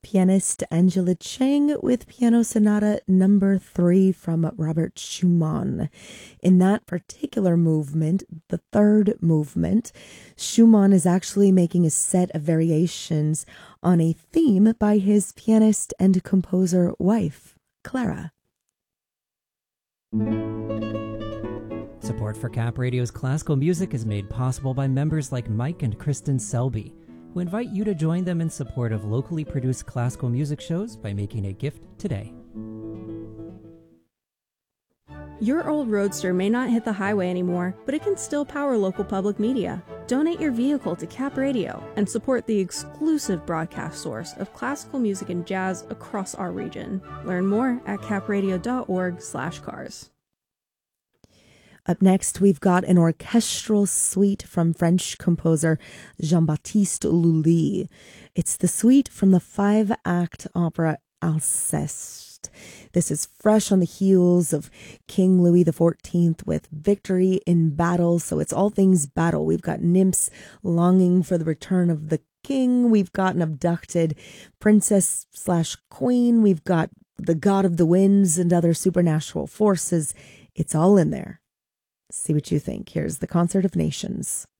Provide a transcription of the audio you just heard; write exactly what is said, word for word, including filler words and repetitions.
pianist Angela Chang with Piano Sonata number three from Robert Schumann. In that particular movement, the third movement, Schumann is actually making a set of variations on a theme by his pianist and composer wife, Clara. Support for Cap Radio's classical music is made possible by members like Mike and Kristen Selby, who invite you to join them in support of locally produced classical music shows by making a gift today. Your old Roadster may not hit the highway anymore, but it can still power local public media. Donate your vehicle to Cap Radio and support the exclusive broadcast source of classical music and jazz across our region. Learn more at capradio.org slash cars. Up next, we've got an orchestral suite from French composer Jean-Baptiste Lully. It's the suite from the five-act opera Alceste. This is fresh on the heels of King Louis the fourteenth with victory in battle, so it's all things battle. We've got nymphs longing for the return of the king. We've got an abducted princess slash queen. We've got the god of the winds and other supernatural forces. It's all in there. See what you think. Here's the Concert of Nations.